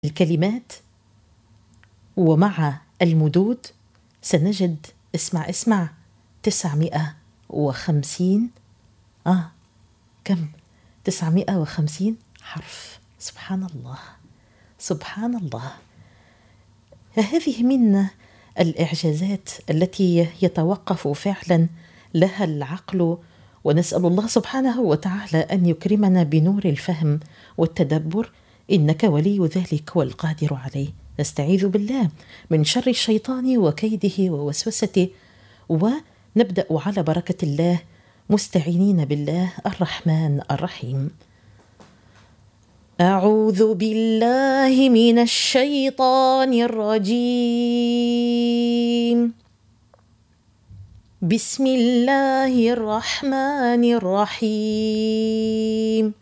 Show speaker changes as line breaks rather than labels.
الكلمات ومع المدود سنجد اسمع 950 كم 950 حرف. سبحان الله سبحان الله. هذه من الإعجازات التي يتوقف فعلا لها العقل، ونسأل الله سبحانه وتعالى أن يكرمنا بنور الفهم والتدبر، إنك ولي ذلك والقادر عليه. نستعيذ بالله من شر الشيطان وكيده ووسوسته، ونبدأ على بركة الله مستعينين بالله الرحمن الرحيم. أعوذ بالله من الشيطان الرجيم. بسم الله الرحمن الرحيم.